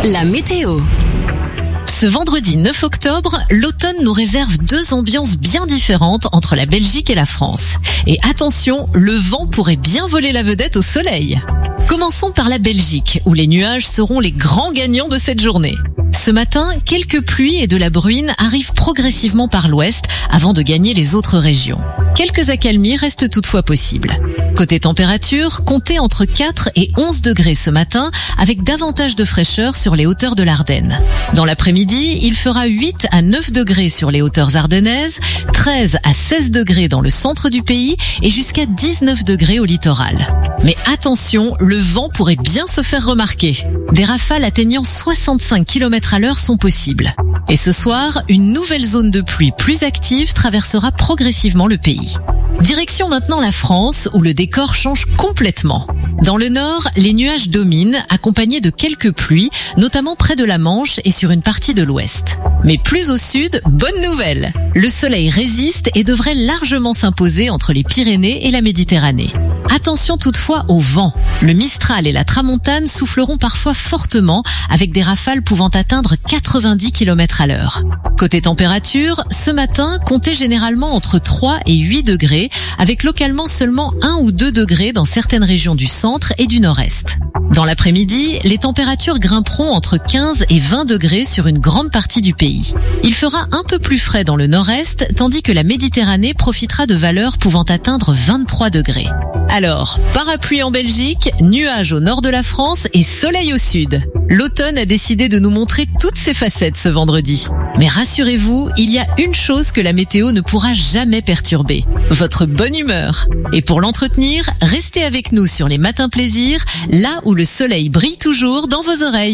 La météo. Ce vendredi 9 octobre, l'automne nous réserve deux ambiances bien différentes entre la Belgique et la France. Et attention, le vent pourrait bien voler la vedette au soleil. Commençons par la Belgique, où les nuages seront les grands gagnants de cette journée. Ce matin, quelques pluies et de la bruine arrivent progressivement par l'ouest avant de gagner les autres régions. Quelques accalmies restent toutefois possibles. Côté température, comptez entre 4 et 11 degrés ce matin, avec davantage de fraîcheur sur les hauteurs de l'Ardenne. Dans l'après-midi, il fera 8 à 9 degrés sur les hauteurs ardennaises, 13 à 16 degrés dans le centre du pays et jusqu'à 19 degrés au littoral. Mais attention, le vent pourrait bien se faire remarquer. Des rafales atteignant 65 km/h sont possibles. Et ce soir, une nouvelle zone de pluie plus active traversera progressivement le pays. Direction maintenant la France, où le décor change complètement. Dans le nord, les nuages dominent, accompagnés de quelques pluies, notamment près de la Manche et sur une partie de l'ouest. Mais plus au sud, bonne nouvelle! Le soleil résiste et devrait largement s'imposer entre les Pyrénées et la Méditerranée. Attention toutefois au vent. Le Mistral et la Tramontane souffleront parfois fortement avec des rafales pouvant atteindre 90 km/h. Côté température, ce matin, comptez généralement entre 3 et 8 degrés avec localement seulement 1 ou 2 degrés dans certaines régions du centre et du nord-est. Dans l'après-midi, les températures grimperont entre 15 et 20 degrés sur une grande partie du pays. Il fera un peu plus frais dans le nord-est, tandis que la Méditerranée profitera de valeurs pouvant atteindre 23 degrés. Alors, parapluie en Belgique, nuages au nord de la France et soleil au sud. L'automne a décidé de nous montrer toutes ses facettes ce vendredi. Mais rassurez-vous, il y a une chose que la météo ne pourra jamais perturber, votre bonne humeur. Et pour l'entretenir, restez avec nous sur les Matins Plaisir, là où le soleil brille toujours dans vos oreilles.